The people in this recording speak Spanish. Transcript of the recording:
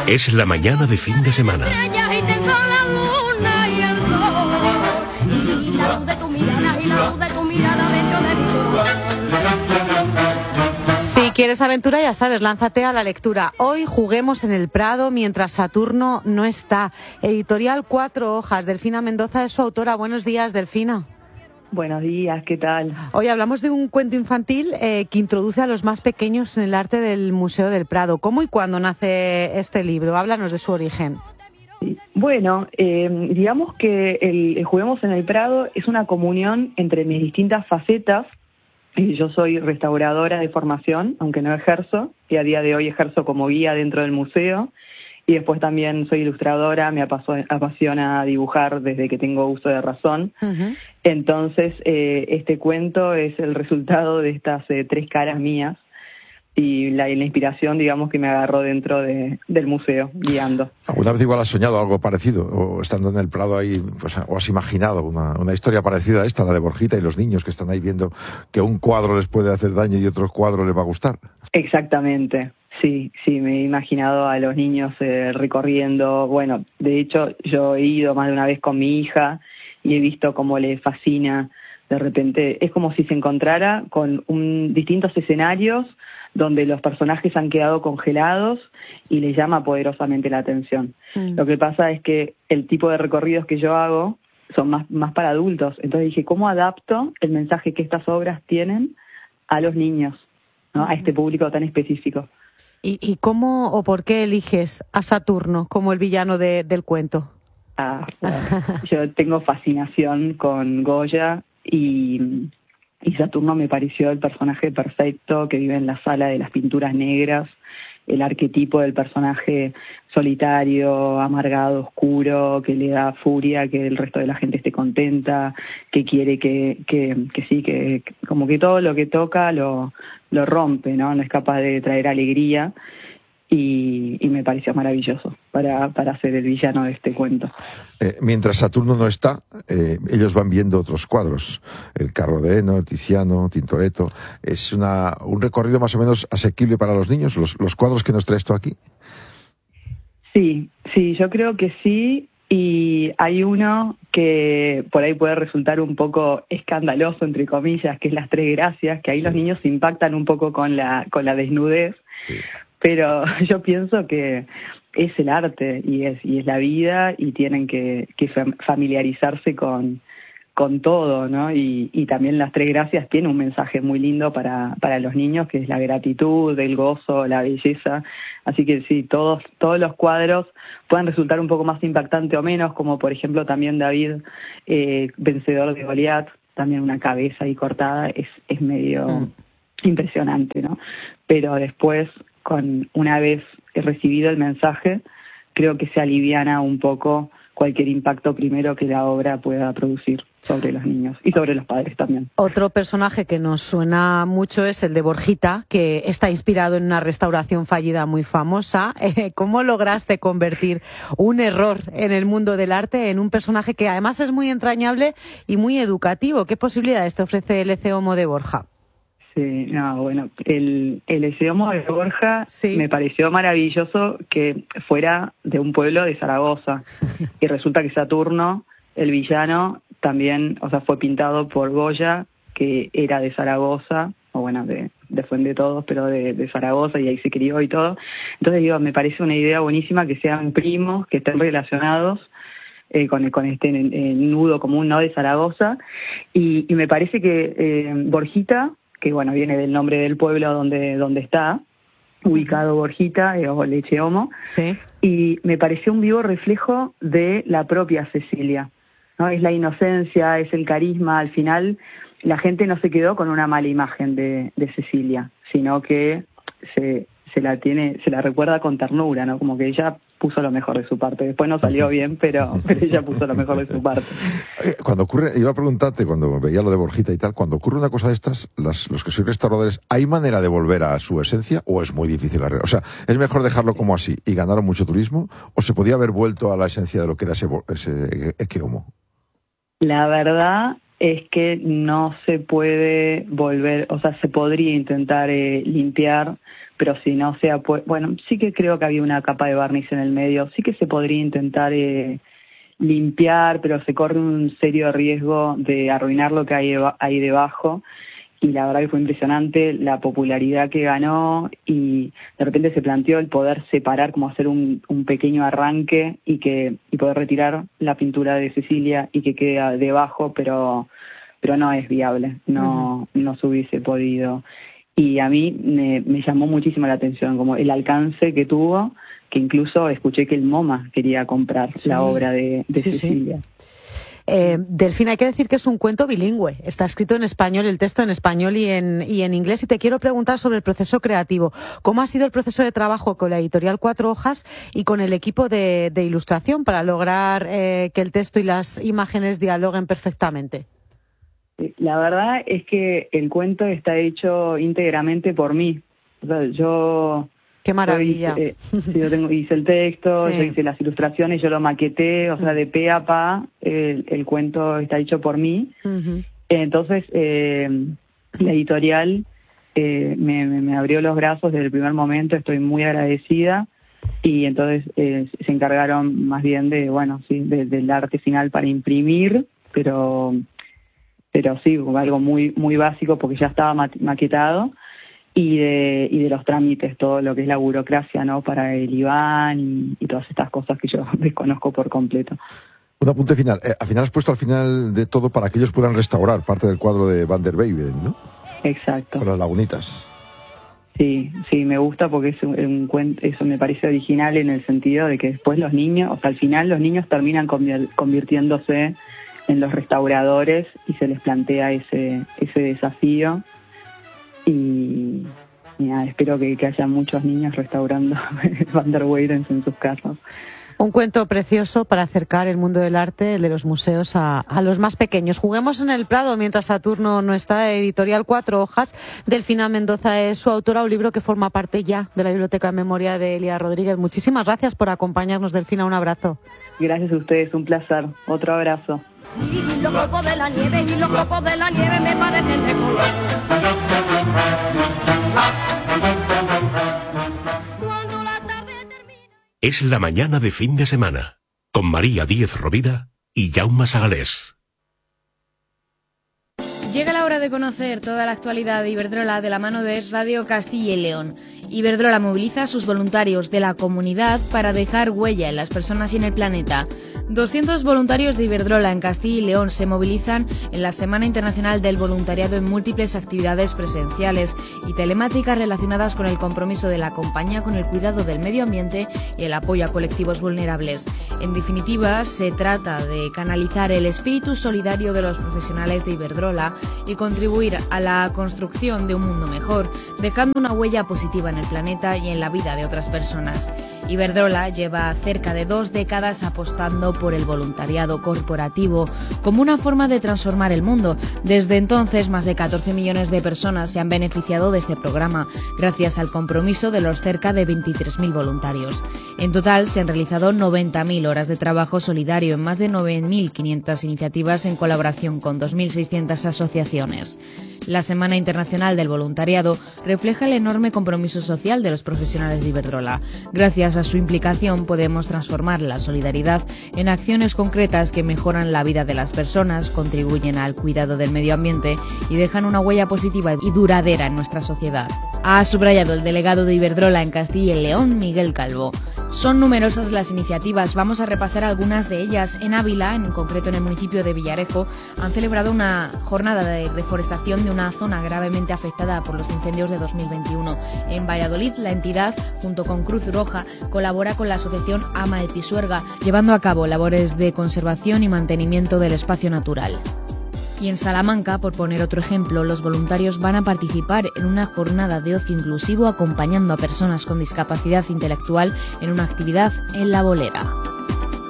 Es la mañana de fin de semana. Y tengo la luna y el sol. Y la luz de tu mirada, y la luz de tu mirada dentro de mi corazón. Si quieres aventura, ya sabes, lánzate a la lectura. Hoy juguemos en el Prado mientras Saturno no está. Editorial Cuatro Hojas. Delfina Mendoza es su autora. Buenos días, Delfina. Buenos días, ¿qué tal? Hoy hablamos de un cuento infantil que introduce a los más pequeños en el arte del Museo del Prado. ¿Cómo y cuándo nace este libro? Háblanos de su origen. Bueno, digamos que el Juguemos en el Prado es una comunión entre mis distintas facetas. Yo soy restauradora de formación, aunque no ejerzo, y a día de hoy ejerzo como guía dentro del museo. Y después también soy ilustradora, me apasiona dibujar desde que tengo uso de razón. Uh-huh. Entonces, este cuento es el resultado de estas tres caras mías y la inspiración, digamos, que me agarró dentro del museo, guiando. ¿Alguna vez igual has soñado algo parecido? O estando en el Prado ahí, pues, o has imaginado una historia parecida a esta, la de Borjita y los niños que están ahí viendo que un cuadro les puede hacer daño y otro cuadro les va a gustar? Exactamente. Sí, me he imaginado a los niños recorriendo. Bueno, de hecho, yo he ido más de una vez con mi hija y he visto cómo le fascina. De repente, es como si se encontrara con distintos escenarios donde los personajes han quedado congelados y le llama poderosamente la atención. Lo que pasa es que el tipo de recorridos que yo hago son más para adultos. Entonces dije, ¿cómo adapto el mensaje que estas obras tienen a los niños, ¿no? A este público tan específico? ¿Y cómo o por qué eliges a Saturno como el villano del cuento? Bueno, yo tengo fascinación con Goya y Saturno me pareció el personaje perfecto que vive en la sala de las pinturas negras, el arquetipo del personaje solitario, amargado, oscuro, que le da furia que el resto de la gente esté contenta, que quiere que como que todo lo que toca lo rompe, ¿no? No es capaz de traer alegría y me pareció maravilloso para ser el villano de este cuento. Mientras Saturno no está, ellos van viendo otros cuadros, el Carro de Heno, el Tiziano, Tintoretto. ¿Es un recorrido más o menos asequible para los niños, los cuadros que nos traes tú aquí? Sí, yo creo que sí, y hay uno que por ahí puede resultar un poco escandaloso, entre comillas, que es Las Tres Gracias, que ahí los niños se impactan un poco con la desnudez. Sí. Pero yo pienso que es el arte y es la vida y tienen que familiarizarse con todo, ¿no? Y también Las Tres Gracias tiene un mensaje muy lindo para los niños, que es la gratitud, el gozo, la belleza. Así que sí, todos los cuadros pueden resultar un poco más impactantes o menos, como por ejemplo también David, vencedor de Goliat, también una cabeza ahí cortada, es medio impresionante, ¿no? Pero después, una vez recibido el mensaje, creo que se aliviana un poco cualquier impacto primero que la obra pueda producir sobre los niños y sobre los padres también. Otro personaje que nos suena mucho es el de Borjita, que está inspirado en una restauración fallida muy famosa. ¿Cómo lograste convertir un error en el mundo del arte en un personaje que además es muy entrañable y muy educativo? ¿Qué posibilidades te ofrece el Ecce Homo de Borja? Sí, bueno, el Ecce Homo de Borja me pareció maravilloso que fuera de un pueblo de Zaragoza. Y resulta que Saturno, el villano, también, fue pintado por Goya, que era de Zaragoza, o bueno, de Fuente de Todos, pero de Zaragoza, y ahí se crió y todo. Entonces, me parece una idea buenísima que sean primos, que estén relacionados, con este nudo común, ¿no?, de Zaragoza. Y me parece que Borjita, que bueno, viene del nombre del pueblo donde está ubicado Borjita, o el Ecce Homo, sí. Y me pareció un vivo reflejo de la propia Cecilia, ¿no? Es la inocencia, es el carisma. Al final la gente no se quedó con una mala imagen de Cecilia, sino que se la recuerda con ternura, ¿no? Como que ella puso lo mejor de su parte. Después no salió bien, pero ella puso lo mejor de su parte. Cuando ocurre, iba a preguntarte, cuando veía lo de Borjita y tal, cuando ocurre una cosa de estas, los que sois restauradores, ¿hay manera de volver a su esencia o es muy difícil arreglar? O sea, ¿es mejor dejarlo como así y ganaron mucho turismo o se podía haber vuelto a la esencia de lo que era ese Ecce Homo? La verdad es que no se puede volver, se podría intentar limpiar, pero si no sea, bueno, sí que creo que había una capa de barniz en el medio, sí que se podría intentar limpiar, pero se corre un serio riesgo de arruinar lo que hay ahí debajo. Y la verdad que fue impresionante la popularidad que ganó, y de repente se planteó el poder separar, como hacer un pequeño arranque y poder retirar la pintura de Cecilia y que quede debajo, pero no es viable, no se hubiese podido. Y a mí me llamó muchísimo la atención como el alcance que tuvo, que incluso escuché que el MoMA quería comprar la obra de Cecilia. Delfina, hay que decir que es un cuento bilingüe. Está escrito en español, el texto en español y en inglés. Y te quiero preguntar sobre el proceso creativo. ¿Cómo ha sido el proceso de trabajo con la editorial Cuatro Hojas y con el equipo de ilustración para lograr que el texto y las imágenes dialoguen perfectamente? La verdad es que el cuento está hecho íntegramente por mí. O sea, ¡Qué maravilla! Yo hice el texto, yo hice las ilustraciones, yo lo maqueté, o sea, de pe a pa, el cuento está hecho por mí. Entonces, la editorial me abrió los brazos desde el primer momento, estoy muy agradecida, y entonces se encargaron más bien del arte final para imprimir, pero sí, algo muy, muy básico porque ya estaba maquetado. Y de los trámites, todo lo que es la burocracia, ¿no? Para el IBAN y todas estas cosas que yo desconozco por completo. Un apunte final. Al final has puesto al final de todo para que ellos puedan restaurar parte del cuadro de Van der Weyden, ¿no? Exacto. Con las lagunitas. Sí, me gusta porque es un cuento, eso me parece original en el sentido de que después los niños, o sea, al final los niños terminan convirtiéndose en los restauradores y se les plantea ese desafío. Y nada, espero que haya muchos niños restaurando Van der Weyden en sus casas. Un cuento precioso para acercar el mundo del arte, el de los museos, a los más pequeños. Juguemos en el Prado mientras Saturno no está. Editorial Cuatro Hojas. Delfina Mendoza es su autora, un libro que forma parte ya de la Biblioteca en Memoria de Elia Rodríguez. Muchísimas gracias por acompañarnos, Delfina. Un abrazo. Gracias a ustedes, un placer. Otro abrazo. Y los copos de la nieve, me parecen de color. Cuando la tarde termina. Es la mañana de fin de semana, con María Díez Rovira y Jaume Sagalés. Llega la hora de conocer toda la actualidad de Iberdrola de la mano de Es Radio Castilla y León. Iberdrola moviliza a sus voluntarios de la comunidad para dejar huella en las personas y en el planeta. 200 voluntarios de Iberdrola en Castilla y León se movilizan en la Semana Internacional del Voluntariado en múltiples actividades presenciales y telemáticas relacionadas con el compromiso de la compañía con el cuidado del medio ambiente y el apoyo a colectivos vulnerables. En definitiva, se trata de canalizar el espíritu solidario de los profesionales de Iberdrola y contribuir a la construcción de un mundo mejor, dejando una huella positiva en el planeta y en la vida de otras personas. Iberdrola lleva cerca de 2 décadas apostando por el voluntariado corporativo como una forma de transformar el mundo. Desde entonces, más de 14 millones de personas se han beneficiado de este programa, gracias al compromiso de los cerca de 23.000 voluntarios. En total, se han realizado 90.000 horas de trabajo solidario en más de 9.500 iniciativas en colaboración con 2.600 asociaciones. La Semana Internacional del Voluntariado refleja el enorme compromiso social de los profesionales de Iberdrola. Gracias a su implicación podemos transformar la solidaridad en acciones concretas que mejoran la vida de las personas, contribuyen al cuidado del medio ambiente y dejan una huella positiva y duradera en nuestra sociedad. Ha subrayado el delegado de Iberdrola en Castilla y León, Miguel Calvo. Son numerosas las iniciativas, vamos a repasar algunas de ellas. En Ávila, en concreto en el municipio de Villarejo, han celebrado una jornada de reforestación de una zona gravemente afectada por los incendios de 2021. En Valladolid, la entidad, junto con Cruz Roja, colabora con la asociación Ama de Pisuerga, llevando a cabo labores de conservación y mantenimiento del espacio natural. Y en Salamanca, por poner otro ejemplo, los voluntarios van a participar en una jornada de ocio inclusivo acompañando a personas con discapacidad intelectual en una actividad en La Bolera.